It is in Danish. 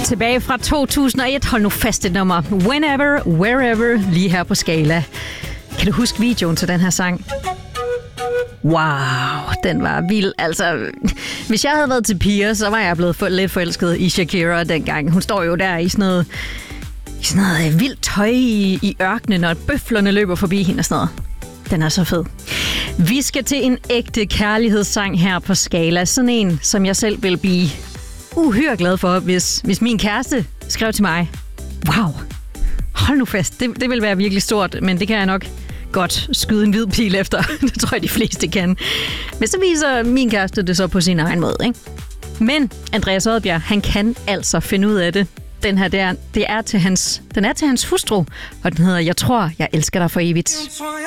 Tilbage fra 2001. Hold nu fast et nummer. Whenever, Wherever, lige her på Skala. Kan du huske videoen til den her sang? Wow, den var vild. Altså, hvis jeg havde været til piger, så var jeg blevet lidt forelsket i Shakira dengang. Hun står jo der i sådan noget vildt tøj i ørkenen, og bøflerne løber forbi hende og sådan noget. Den er så fed. Vi skal til en ægte kærlighedssang her på Skala. Sådan en, som jeg selv vil blive uhyre glad for, hvis min kæreste skrev til mig. Wow, hold nu fast. Det vil være virkelig stort, men det kan jeg nok godt skyde en hvid pil efter. Det tror jeg, de fleste kan. Men så viser min kæreste det så på sin egen måde, ikke? Men Andreas Odbjerg, han kan altså finde ud af det. Den her den er til hans hustru, og den hedder Jeg tror, jeg elsker dig for evigt.